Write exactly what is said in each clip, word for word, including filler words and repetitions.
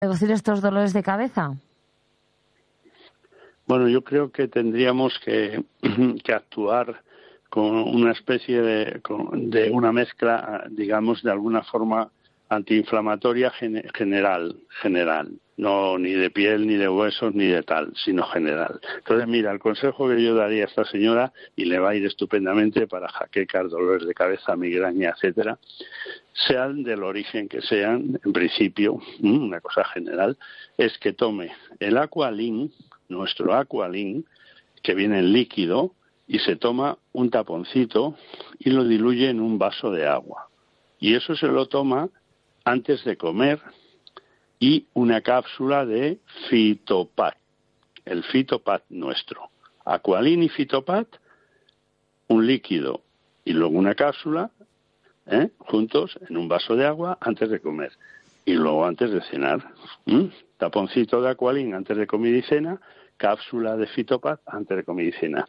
¿Reducir estos dolores de cabeza? Bueno, yo creo que tendríamos que, que actuar con una especie de, con, de una mezcla, digamos, de alguna forma antiinflamatoria gen, general, general. No ni de piel, ni de huesos, ni de tal, sino general. Entonces, mira, el consejo que yo daría a esta señora, y le va a ir estupendamente para jaquecas, dolores de cabeza, migraña, etcétera, sean del origen que sean, en principio, una cosa general, es que tome el Aqualin, nuestro Aqualin, que viene en líquido, y se toma un taponcito y lo diluye en un vaso de agua. Y eso se lo toma antes de comer, y una cápsula de Fitopat, el Fitopat nuestro. Aqualin y Fitopat, un líquido y luego una cápsula, ¿eh? juntos en un vaso de agua antes de comer. Y luego antes de cenar. ¿Mm? Taponcito de Aqualin antes de comer y cena, cápsula de Fitopat antes de comer y cena.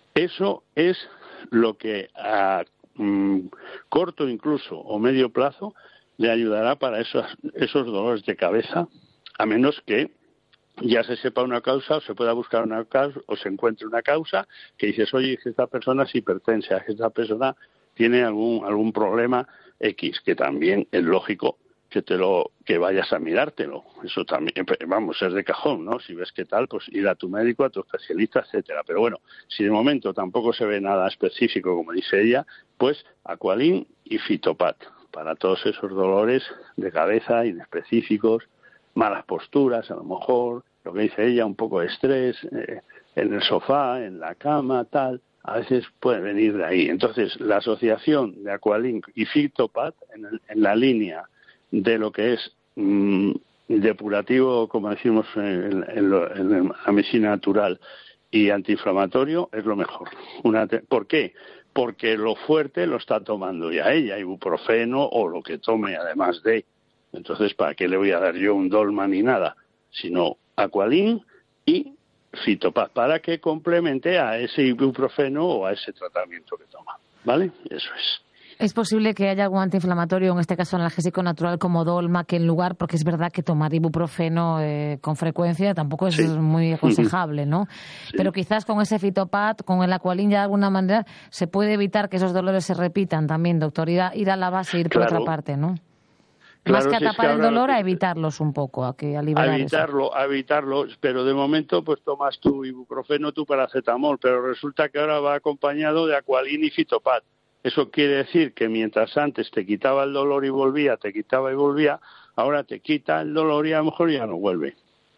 Eso es lo que a mm, corto incluso o medio plazo le ayudará para esos, esos dolores de cabeza, a menos que ya se sepa una causa o se pueda buscar una causa o se encuentre una causa que dices, oye, que esta persona es hipertensa, que esta persona tiene algún algún problema X, que también es lógico que te lo que vayas a mirártelo. Eso también, vamos, es de cajón, ¿no? Si ves qué tal, pues ir a tu médico, a tu especialista, etcétera. Pero bueno, si de momento tampoco se ve nada específico, como dice ella, pues Aqualin y Fitopat para todos esos dolores de cabeza inespecíficos, malas posturas, a lo mejor, lo que dice ella, un poco de estrés, eh, en el sofá, en la cama, tal, a veces puede venir de ahí. Entonces, la asociación de Aqualin y Fitopat en, el, en la línea de lo que es mmm, depurativo, como decimos en, en, lo, en la medicina natural, y antiinflamatorio, es lo mejor. Una te- ¿Por qué? Porque lo fuerte lo está tomando ya ella, ibuprofeno o lo que tome además de. Entonces, ¿para qué le voy a dar yo un Dolma ni nada? Sino Aqualin y Fitopat, para que complemente a ese ibuprofeno o a ese tratamiento que toma. ¿Vale? Eso es. ¿Es posible que haya algún antiinflamatorio, en este caso analgésico natural como Dolma, que en lugar, porque es verdad que tomar ibuprofeno eh, con frecuencia tampoco es Sí. muy aconsejable, ¿no? Sí. Pero quizás con ese Fitopat, con el Aqualin, ya de alguna manera se puede evitar que esos dolores se repitan también, doctor, ir a, ir a la base, ir por Claro. otra parte, ¿no? Claro, Más que a si es que tapar el ahora lo dolor, que- a evitarlos un poco, a que a A liberar evitarlo, a evitarlo, pero de momento pues tomas tu ibuprofeno, tu paracetamol, pero resulta que ahora va acompañado de Aqualin y Fitopat. Eso quiere decir que mientras antes te quitaba el dolor y volvía, te quitaba y volvía, ahora te quita el dolor y a lo mejor ya no vuelve.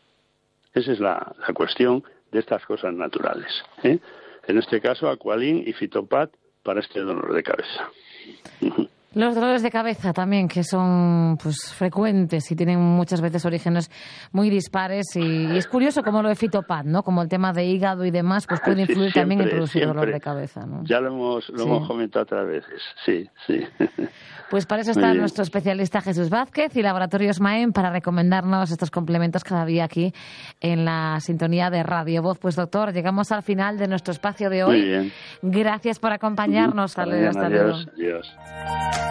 Esa es la, la cuestión de estas cosas naturales, ¿eh? En este caso, Aqualin y Fitopat para este dolor de cabeza. Ujú. eso. Los dolores de cabeza también, que son pues frecuentes y tienen muchas veces orígenes muy dispares. Y, y es curioso como lo de Fitopat, ¿no? Como el tema de hígado y demás, pues puede Sí, influir también en siempre, producir dolor siempre. de cabeza, ¿no? Ya lo hemos, lo Sí. hemos comentado otras veces, sí, sí. Pues para eso Muy está bien. nuestro especialista Jesús Vázquez y Laboratorios Maen para recomendarnos estos complementos cada día aquí en la sintonía de Radio Voz. Pues doctor, llegamos al final de nuestro espacio de hoy. Muy bien. Gracias por acompañarnos. Hasta Hasta luego. mañana, Hasta luego. adiós, adiós.